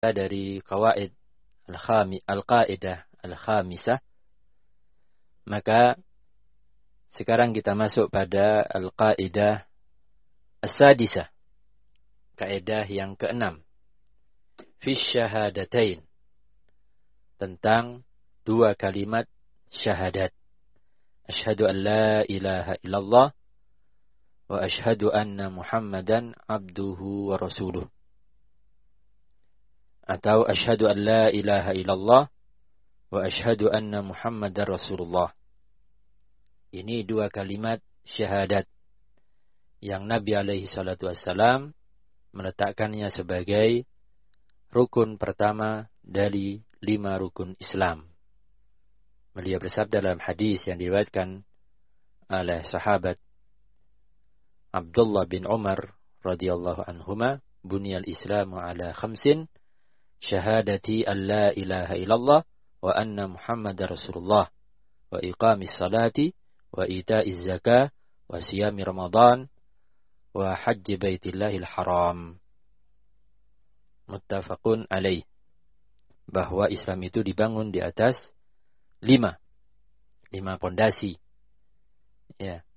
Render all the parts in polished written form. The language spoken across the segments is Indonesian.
dari qawaid al-qaidah al-khamisah, maka sekarang kita masuk pada al-qaidah as-sadisah, kaidah yang keenam, fi syahadatain, tentang dua kalimat syahadat. Asyhadu an la ilaha illallah wa asyhadu anna Muhammadan abduhu wa rasuluh. Atau asyhadu an la ilaha illallah wa asyhadu anna Muhammadar Rasulullah. Ini dua kalimat syahadat yang Nabi alaihi salatu wassalam meletakkannya sebagai rukun pertama dari 5 rukun Islam. Beliau bersabda dalam hadis yang diriwayatkan oleh sahabat Abdullah bin Umar radhiyallahu anhuma, bunyal Islamu ala khamsin, syahadati an la ilaha illallah wa anna Muhammadar Rasulullah wa iqamis salati wa ita'iz zakah wa siyami Ramadan wa hajji baitillahil haram. Muttafaqun alaih. Bahwa Islam itu dibangun di atas 5 pondasi. Ya.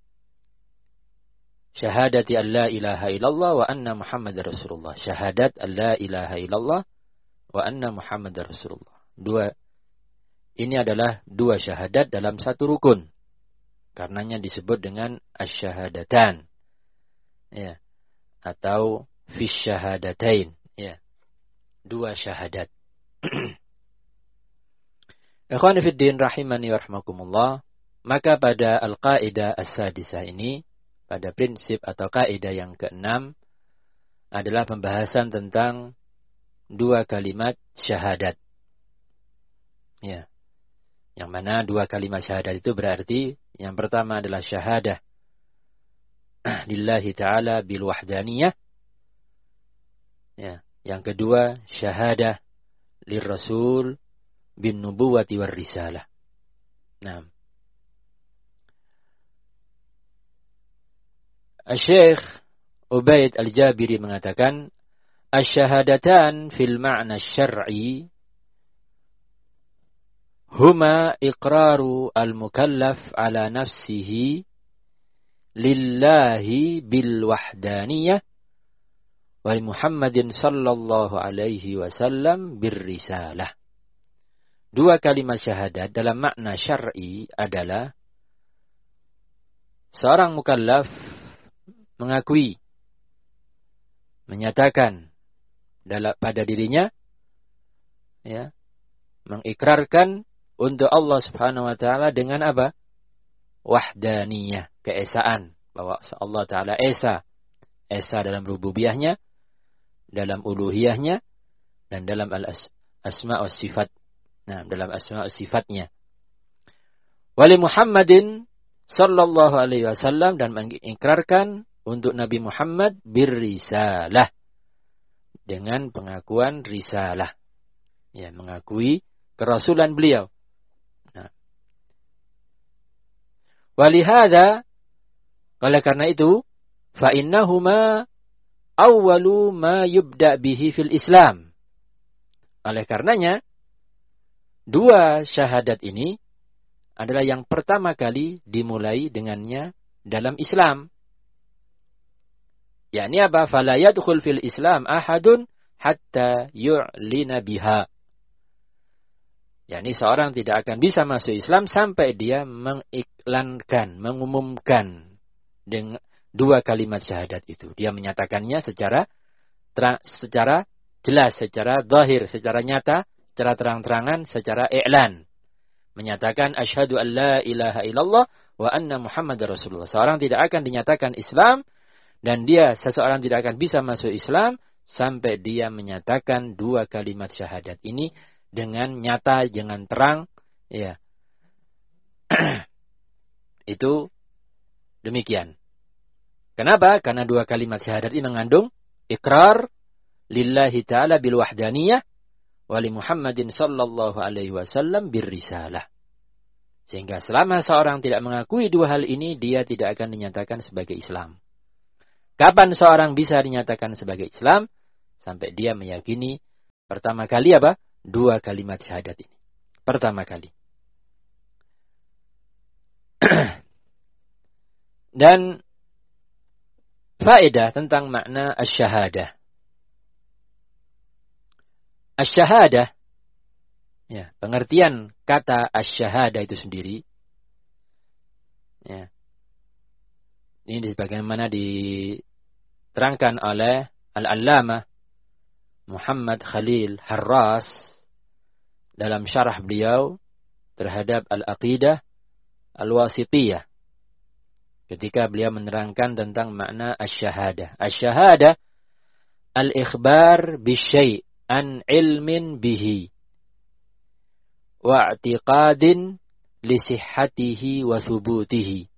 Syahadati an la ilaha illallah wa anna Muhammadar Rasulullah. Syahadat an la ilaha illallah wa anna Muhammadar Rasulullah. Ini adalah 2 syahadat dalam satu rukun. Karenanya disebut dengan asyhadatan. Ya. Atau fi syahadatain. Ya. 2 syahadat. Ikhwani fid din rahimani wa rahmakumullah, maka pada al-qaidah as-sadisah ini, pada prinsip atau kaidah yang keenam, adalah pembahasan tentang 2 kalimat syahadat. Ya. Yang mana 2 kalimat syahadat itu berarti yang pertama adalah syahadah lillahi ta'ala bil wahdaniyah. Ya. Yang kedua syahadah lirrasul bin nubuwati war risalah. Nah, Syekh Ubaid Al-Jabiri mengatakan, asyhadatan fil ma'na syar'i huma iqraru al-mukallaf ala nafsihi lillahi bil wahdaniyah wa Muhammadin sallallahu alaihi wasallam bir risalah. 2 kalimat syahadat dalam makna syar'i adalah seorang mukallaf mengakui, menyatakan pada dirinya, ya, mengikrarkan untuk Allah Subhanahu wa taala dengan apa? Wahdaniyah, keesaan, bahwa Allah taala esa dalam rububiyahnya, dalam uluhiyahnya, dan dalam asma wa sifat. Nah, dalam asma sifatnya. Wali Muhammadin sallallahu alaihi wasallam, dan mengikrarkan untuk Nabi Muhammad birrisalah, dengan pengakuan risalah. Ya, mengakui kerasulan beliau. Nah. Walihada, oleh karena itu, fa innahuma awwalu ma yubda bihi fil Islam. Oleh karenanya, 2 syahadat ini adalah yang pertama kali dimulai dengannya dalam Islam. Yakni apa? Fala yadkhul fil Islam ahadun hatta yu'lina biha. Yakni seorang tidak akan bisa masuk Islam sampai dia mengiklankan, mengumumkan dengan 2 kalimat syahadat itu. Dia menyatakannya secara jelas, secara zahir, secara nyata, secara terang-terangan, secara i'lan. Menyatakan asyhadu an la ilaha illallah wa anna Muhammadar Rasulullah. Seorang tidak akan dinyatakan Islam, dan seseorang tidak akan bisa masuk Islam sampai dia menyatakan 2 kalimat syahadat ini dengan nyata, dengan terang, ya. Itu demikian. Kenapa? Karena 2 kalimat syahadat ini mengandung ikrar lillahi ta'ala bil wahdaniyah wa li Muhammadin sallallahu alaihi wasallam bir risalah. Sehingga selama seorang tidak mengakui 2 hal ini, dia tidak akan dinyatakan sebagai Islam. Kapan seorang bisa dinyatakan sebagai Islam? Sampai dia meyakini Pertama kali apa? 2 kalimat syahadat ini. Pertama kali. Dan faedah tentang makna asy-syahadah. Asy-syahadah, ya, pengertian kata asy-syahadah itu sendiri, ya, ini sebagaimana diterangkan oleh Al-Allamah Muhammad Khalil Harras dalam syarah beliau terhadap Al-Aqidah Al-Wasithiyah, ketika beliau menerangkan tentang makna asy-syahadah. Asy-syahadah al-ikhbar bisyai' an ilmin bihi wa i'tiqadin li sihhatihi wa thubutihi